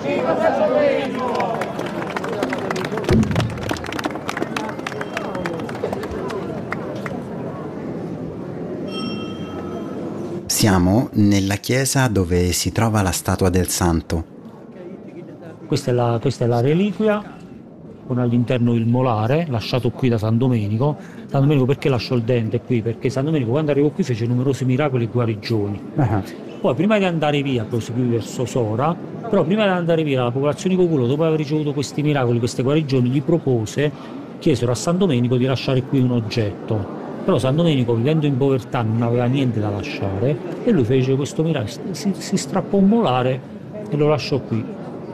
Siamo nella chiesa dove si trova la statua del santo. Questa è la reliquia, con all'interno il molare, lasciato qui da San Domenico. San Domenico perché lasciò il dente qui? Perché San Domenico quando arrivò qui fece numerosi miracoli e guarigioni. Poi prima di andare via, proseguì verso Sora, però prima di andare via la popolazione di Coculo, dopo aver ricevuto questi miracoli, queste guarigioni, chiesero a San Domenico di lasciare qui un oggetto. Però San Domenico, vivendo in povertà, non aveva niente da lasciare e lui fece questo miracolo, si strappò un molare e lo lasciò qui.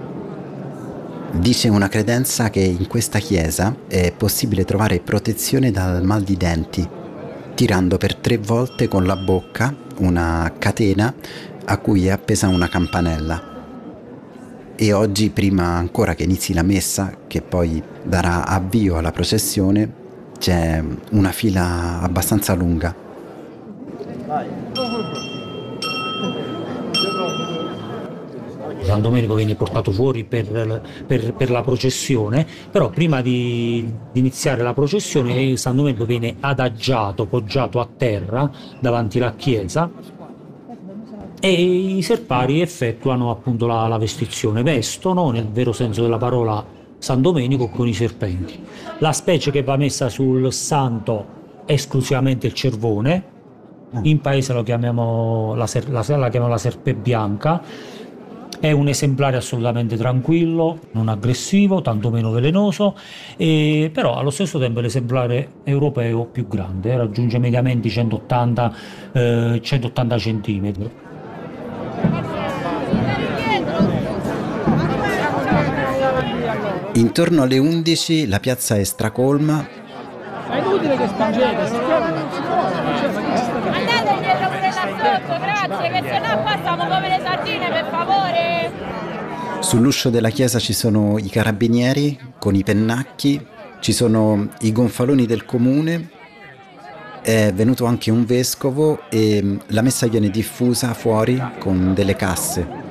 Dice una credenza che in questa chiesa è possibile trovare protezione dal mal di denti, tirando per 3 volte con la bocca una catena a cui è appesa una campanella. E oggi, prima ancora che inizi la messa, che poi darà avvio alla processione, c'è una fila abbastanza lunga. San Domenico viene portato fuori per la processione, però prima di iniziare la processione San Domenico viene adagiato, poggiato a terra davanti alla chiesa e i serpari effettuano appunto la vestizione, vestono nel vero senso della parola San Domenico con i serpenti. La specie che va messa sul santo è esclusivamente il cervone, in paese lo chiamiamo la serpe bianca. È un esemplare assolutamente tranquillo, non aggressivo, tantomeno velenoso, però allo stesso tempo è l'esemplare europeo più grande, raggiunge mediamente 180 centimetri. Intorno alle 11 la piazza è stracolma. È inutile che spingete, andate dietro pure là sotto, grazie, che sennò passiamo come le sardine, per favore. Sull'uscio della chiesa ci sono i carabinieri con i pennacchi, ci sono i gonfaloni del comune, è venuto anche un vescovo e la messa viene diffusa fuori con delle casse.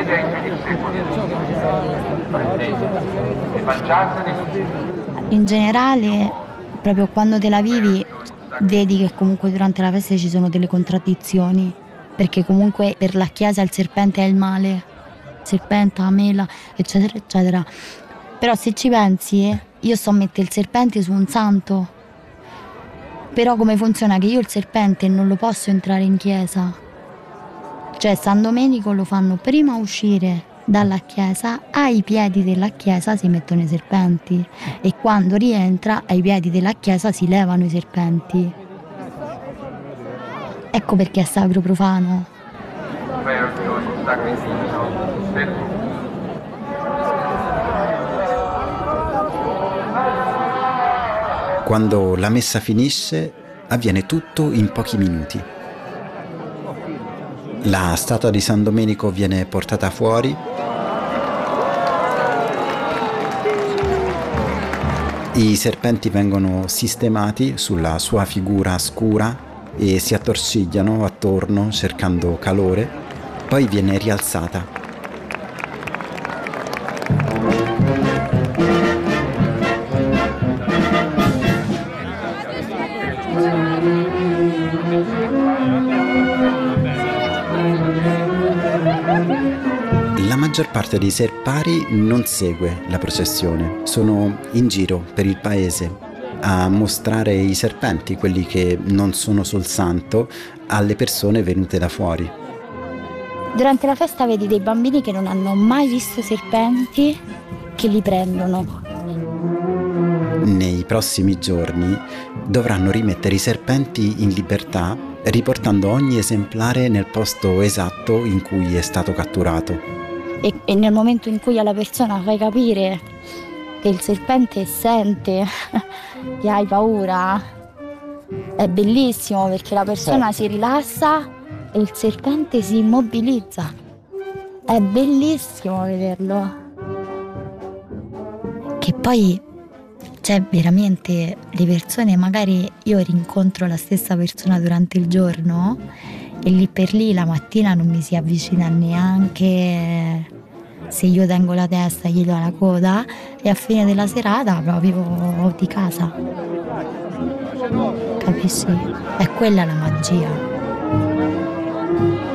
In generale, proprio quando te la vivi, vedi che comunque durante la festa ci sono delle contraddizioni, perché comunque per la Chiesa il serpente è il male, serpente, la mela, eccetera, eccetera. Però se ci pensi, io sto a mettere il serpente su un santo, però come funziona? Che io il serpente non lo posso entrare in chiesa, cioè San Domenico lo fanno prima uscire dalla chiesa, ai piedi della chiesa si mettono i serpenti e quando rientra ai piedi della chiesa si levano i serpenti. Ecco perché è sacro profano. Quando la messa finisce, avviene tutto in pochi minuti. La statua di San Domenico viene portata fuori. I serpenti vengono sistemati sulla sua figura scura e si attorcigliano attorno cercando calore, poi viene rialzata. La maggior parte dei serpari non segue la processione, sono in giro per il paese a mostrare i serpenti, quelli che non sono sul santo, alle persone venute da fuori. Durante la festa vedi dei bambini che non hanno mai visto serpenti che li prendono. Nei prossimi giorni dovranno rimettere i serpenti in libertà, riportando ogni esemplare nel posto esatto in cui è stato catturato. E nel momento in cui alla persona fai capire che il serpente sente che hai paura, è bellissimo perché la persona si rilassa e il serpente si immobilizza. È bellissimo vederlo. Che poi c'è veramente le persone, magari io rincontro la stessa persona durante il giorno e lì per lì la mattina non mi si avvicina neanche se io tengo la testa gli do la coda e a fine della serata proprio di casa. Capisci? È quella la magia.